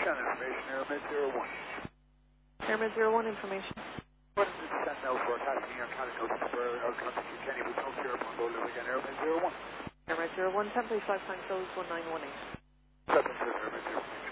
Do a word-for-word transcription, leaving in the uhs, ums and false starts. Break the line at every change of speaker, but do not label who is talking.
Send information, Airmed zero one.
Airmed zero one information.
What is it sent now for attaching your Calico for our contact you Kenny with no clear upon go live again, Airmed zero one.
Airmed zero one, temporary flight time close one nine one eight.
Seven zero, Airmed zero one.